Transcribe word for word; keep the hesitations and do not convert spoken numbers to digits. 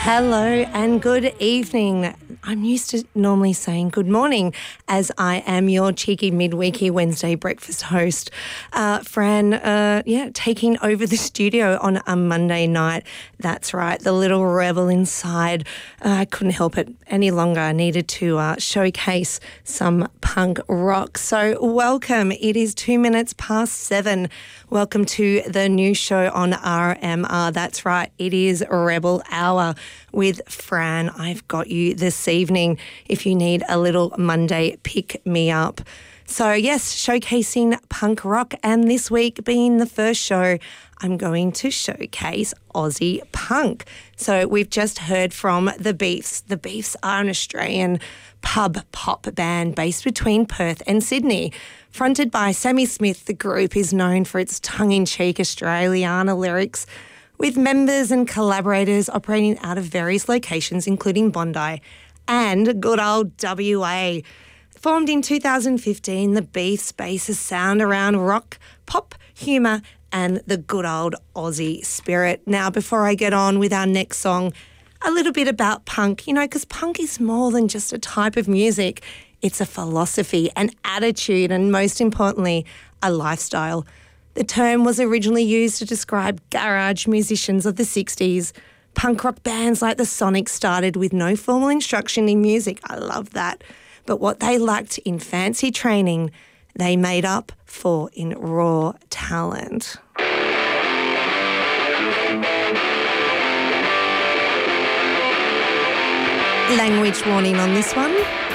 Hello and good evening. I'm used to normally saying good morning as I am your cheeky midweeky Wednesday breakfast host. Uh, Fran, uh, yeah, taking over the studio on a Monday night. That's right, the little rebel inside. Uh, I couldn't help it any longer. I needed to uh, showcase some punk rock. So welcome. It is two minutes past seven. Welcome to the new show on R M R. That's right, it is Rebel Hour with Fran. I've got you this evening if you need a little Monday pick-me-up. So yes, showcasing punk rock, and this week being the first show, I'm going to showcase Aussie punk. So we've just heard from The Beefs. The Beefs are an Australian pub pop band based between Perth and Sydney. Fronted by Sammy Smith, the group is known for its tongue-in-cheek Australiana lyrics, with members and collaborators operating out of various locations, including Bondi and good old W A. Formed in two thousand fifteen, the Beefs bases sound around rock, pop, humour and the good old Aussie spirit. Now, before I get on with our next song, a little bit about punk, you know, because punk is more than just a type of music. It's a philosophy, an attitude, and most importantly, a lifestyle. The term was originally used to describe garage musicians of the sixties. Punk rock bands like the Sonics started with no formal instruction in music. I love that. But what they lacked in fancy training, they made up for in raw talent. Language warning on this one.